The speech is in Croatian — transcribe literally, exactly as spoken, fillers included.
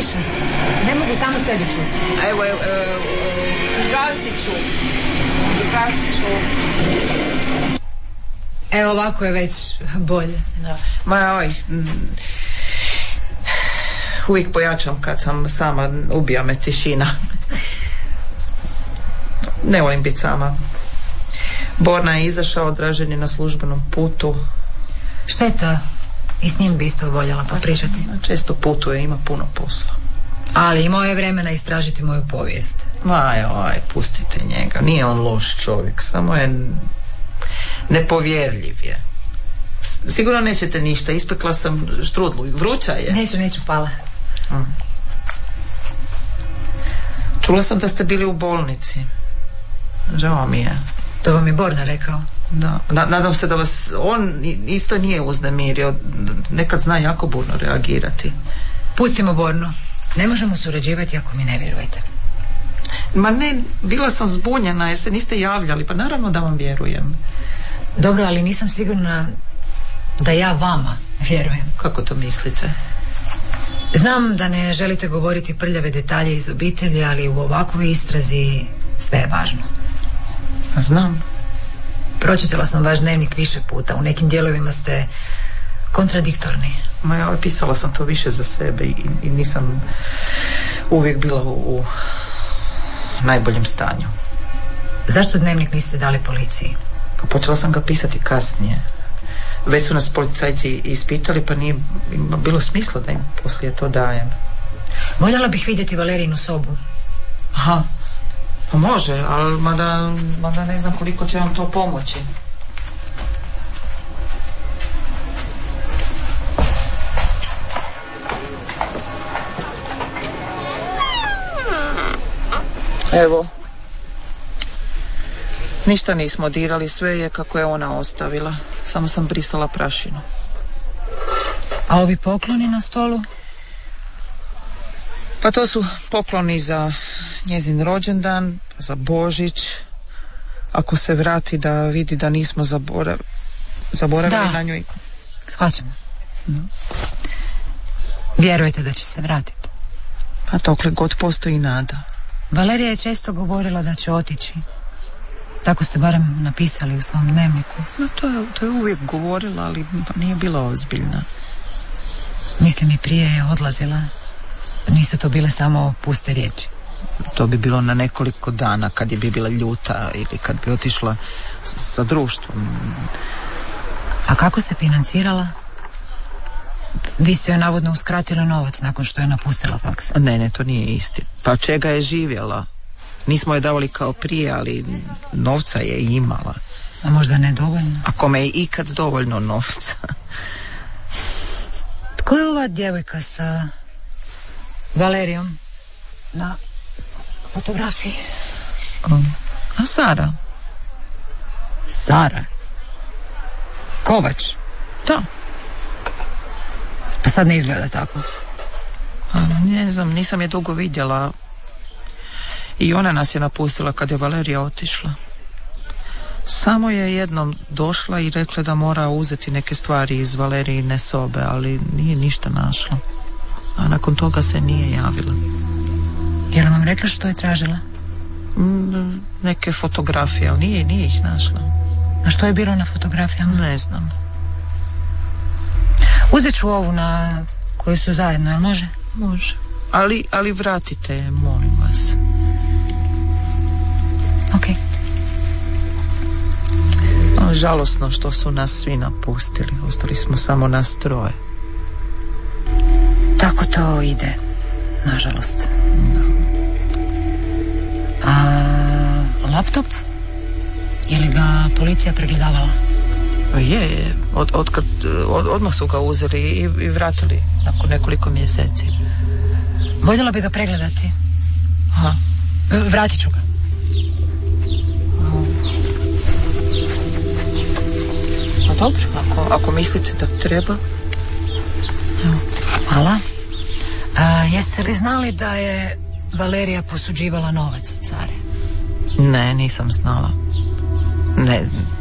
tiše. Ne mogu samo sebi čuti. Evo, evo, evo, gasit ću. Gasit ću. Evo, ovako je već bolje. Da. Ma, oj, uvijek pojačam kad sam sama, ubija me tišina. Ne volim biti sama. Borna je izašao, Dražen je na službenom putu. Šteta, i s njim bi isto voljela popričati. Često putuje, ima puno posla. Ali imao je vremena istražiti moju povijest. Aj, aj, pustite njega. Nije on loš čovjek, samo je nepovjerljiv je. Sigurno nećete ništa, ispekla sam štrudlu. Vruća je. Neću, neću, hvala. Hmm. Čula sam da ste bili u bolnici. Žao mi je. To vam je Borna rekao. Da, nadam se da vas on isto nije uznemirio. Nekad zna jako burno reagirati. Pustimo Bornu. Ne možemo surađivati ako mi ne vjerujete. Ma ne, bila sam zbunjena jer se niste javljali. Pa naravno da vam vjerujem. Dobro, ali nisam sigurna da ja vama vjerujem. Kako to mislite? Znam da ne želite govoriti prljave detalje iz obitelji, ali u ovakvoj istrazi sve je važno. Znam. Pročitala sam vaš dnevnik više puta. U nekim dijelovima ste kontradiktorni. Ma ja pisala sam to više za sebe i, i nisam uvijek bila u, u najboljem stanju. Zašto dnevnik niste dali policiji? Pa počela sam ga pisati kasnije. Već su nas policajci ispitali, pa nije bilo smisla da im poslije to dajem. Voljela bih vidjeti Valerijinu sobu. Aha. Pa može, ali mada, mada ne znam koliko će vam to pomoći. Evo. Ništa nismo dirali, sve je kako je ona ostavila. Samo sam brisala prašinu. A ovi pokloni na stolu? Pa to su pokloni za njezin rođendan, za Božić. Ako se vrati da vidi da nismo zaborav... zaboravili da. na njoj. Shvaćam. No. Vjerujete da će se vratiti? Pa dokle god postoji nada. Valerija je često govorila da će otići. Tako ste barem napisali u svom dnevniku. No, to je, to je uvijek govorila, ali nije bila ozbiljna. Mislim i prije je odlazila. Nisu to bile samo puste riječi. To bi bilo na nekoliko dana kad je bi bila ljuta ili kad bi otišla s, sa društvom. A kako se financirala? Vi ste joj navodno uskratili novac nakon što je napustila faks. Ne, ne, to nije istina. Pa čega je živjela? Nismo je davali kao prije, ali novca je imala. A možda ne dovoljno? A kome je ikad dovoljno novca? Tko je ova djevojka sa Valerijom na fotografiji? Um, a Sara? Sara? Kovač? Da. Pa sad ne izgleda tako. A, ne znam, nisam je dugo vidjela. I ona nas je napustila kad je Valerija otišla. Samo je jednom došla i rekla da mora uzeti neke stvari iz Valerijine sobe, ali nije ništa našla. A nakon toga se nije javila. Je li vam rekla što je tražila? Mm, neke fotografije, ali nije, nije ih našla. A što je bilo na fotografijama? Ne znam. Uzet ću ovu na koju su zajedno, jel može? Može. Ali, ali vratite je, molim vas. Ok. O, žalosno što su nas svi napustili. Ostali smo samo nas troje. Tako to ide, nažalost. Da. A laptop? Je li ga policija pregledavala? Je, je. Od, od kad, od, odmah su ga uzeli i, i vratili nakon nekoliko mjeseci. Voljela bi ga pregledati. Aha. Vratit ću ga. A dobro, ako, ako mislite da treba. Evo. Hvala. A, jeste li znali da je Valerija posuđivala novac od Sare? Ne, nisam znala. Ne znam.